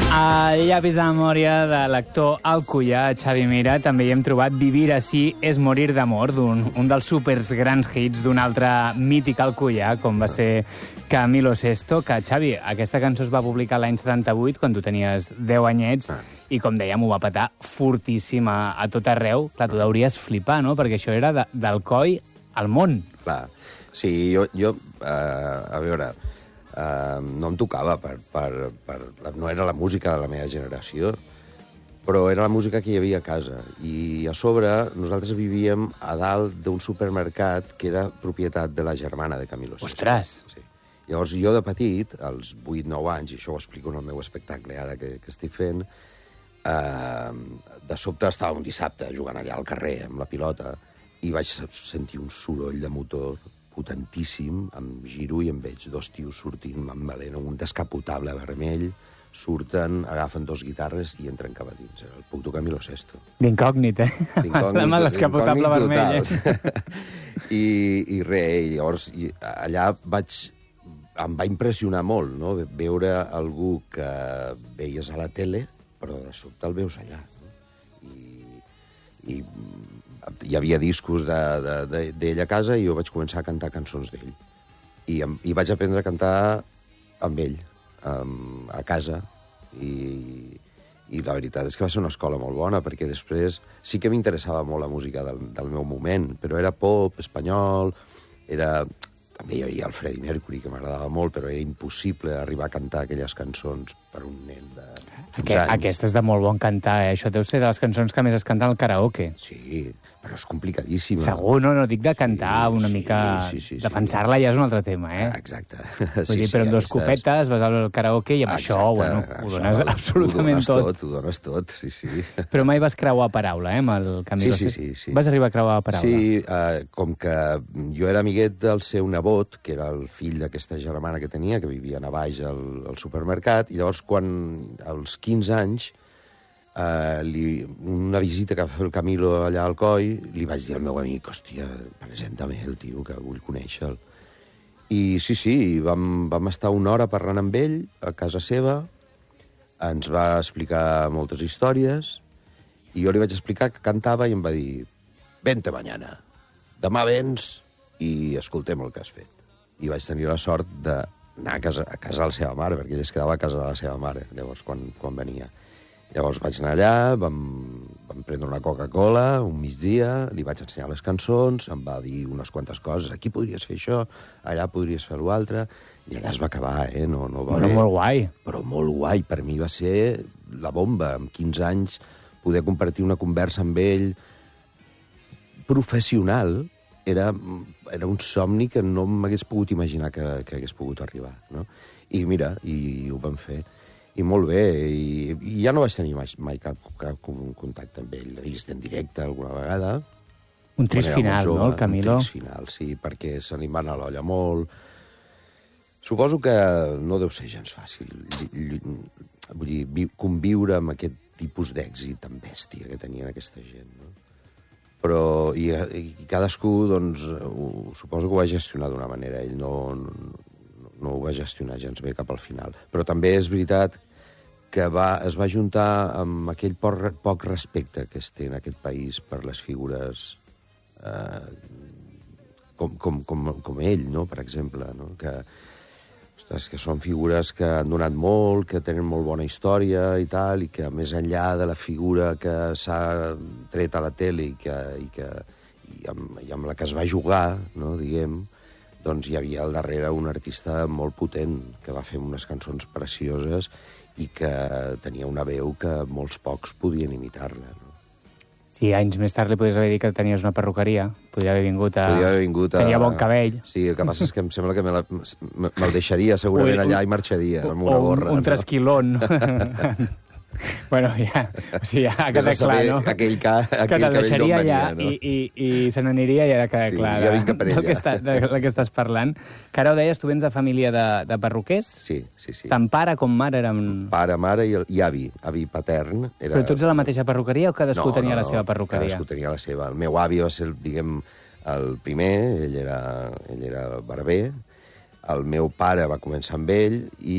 Al llapis de memòria de l'actor alcoià Xavi Mira també hi hem trobat Vivir así es morir d'amor, un dels supers grans hits d'un altre mític alcoià, com va ser Camilo Sesto, que, Xavi, aquesta cançó es va publicar l'any 78, quan tu tenies 10 anyets, i, com dèiem, ho va petar fortíssim a tot arreu. Clar, tu deuries flipar, no?, perquè això era d'Alcoi al món. Clar, sí, jo a veure... no em tocava, no era la música de la meva generació, però era la música que hi havia a casa. I a sobre nosaltres vivíem a dalt d'un supermercat que era propietat de la germana de Camilo Sesto. Ostres! Sí. Llavors jo de petit, als 8-9 anys, i això ho explico en el meu espectacle ara que estic fent, de sobte estava un dissabte jugant allà al carrer amb la pilota i vaig sentir un soroll de motor potentíssim, em giro i em veig dos tios sortint amb melena, un descapotable vermell, surten, agafen dos guitarres i entren cap a dins. El puto Camilo Sesto. D'incògnit, eh? D'incògnit, amb el descapotable vermell. I res, llavors allà em va impressionar molt, no?, veure algú que veies a la tele, però de sobte el veus allà. No? I hi havia discos d'ell a casa i jo vaig començar a cantar cançons d'ell. I vaig aprendre a cantar amb ell, a casa. I la veritat és que va ser una escola molt bona, perquè després sí que m'interessava molt la música del meu moment, però era pop, espanyol, també hi havia el Freddie Mercury, que m'agradava molt, però era impossible arribar a cantar aquelles cançons per un nen de 15 anys. Aquesta és de molt bon cantar, eh? Això deu ser de les cançons que més es canten al karaoke. Sí, però és complicadíssima. Segur, no dic de cantar una mica... Sí. Defensar-la ja és un altre tema, eh? Exacte. Vull dir, però amb dos copetes vas al karaoke i amb això, bueno, ho dones absolutament tot. Ho dones tot, sí. Però mai vas creuar paraula, amb el Camilo Sesto? Sí. Vas arribar a creuar paraula? Sí, com que jo era amiguet del seu nebot, que era el fill d'aquesta germana que tenia, que vivia a baix al supermercat, i llavors, quan als 15 anys, una visita que va fer el Camilo allà al Coi, li vaig dir al meu amic, hòstia, presenta-me el tio, que vull conèixer-lo. I sí, vam estar una hora parlant amb ell a casa seva, ens va explicar moltes històries, i jo li vaig explicar que cantava i em va dir, vente mañana, demà vens i escoltem el que has fet. I vaig tenir la sort d'anar a casa de la seva mare, perquè ell es quedava a casa de la seva mare, llavors, quan venia. Llavors vaig anar allà, vam prendre una Coca-Cola un migdia, li vaig ensenyar les cançons, em va dir unes quantes coses, aquí podries fer això, allà podries fer l'altre, i allà es va acabar, no va bé. Molt guai. Però molt guai, per mi va ser la bomba, amb 15 anys, poder compartir una conversa amb ell professional, era un somni que no m'hagués pogut imaginar que hagués pogut arribar, no? I mira, i ho vam fer. I molt bé, i ja no vaig tenir mai cap contacte amb ell. L'he vist en directe alguna vegada. Un trist final, no, el Camilo? Un trist final, sí, perquè se li va anar l'olla molt. Suposo que no deu ser gens fàcil. Vull dir, conviure amb aquest tipus d'èxit tan bèstia que tenien aquesta gent, no? Però i cadascú, doncs, suposo que ho va gestionar d'una manera. Ell no ho va gestionar gens bé cap al final. Però també és veritat que es va juntar amb aquell poc respecte que es té en aquest país per les figures com ell, no?, per exemple, no? Que són figures que han donat molt, que tenen molt bona història i tal, i que més enllà de la figura que s'ha tret a la tele i amb la que es va jugar, no?, diguem, doncs hi havia al darrere un artista molt potent que va fer unes cançons precioses i que tenia una veu que molts pocs podien imitar-la, no? Sí, anys més tard li podries haver dit que tenies una perruqueria. Podria haver vingut a... Tenia bon cabell. Sí, el que passa és que em sembla que me'l deixaria segurament allà i marxaria amb una gorra. Un trasquilón. Bueno, ja, o sigui, ja ha quedat clar, no? Aquell que te'l deixaria allà, no? I se n'aniria i ja ha quedat clar ja vinc per ella. del que estàs parlant. Que ara ho deies, tu vens de família de perruquers? Sí. Tant pare com mare eren... Pare, mare i avi patern. Però tots a la mateixa perruqueria o cadascú tenia la seva perruqueria? Cadascú tenia la seva. El meu avi va ser, diguem, el primer, ell era barber. El meu pare va començar amb ell i